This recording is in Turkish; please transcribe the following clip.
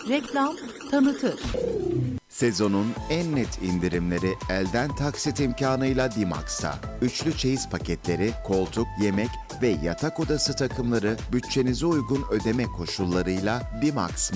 reklam, tanıtır. Sezonun en net indirimleri elden taksit imkanıyla Dimax'ta. Üçlü çeyiz paketleri, koltuk, yemek ve yatak odası takımları bütçenize uygun ödeme koşullarıyla Dimax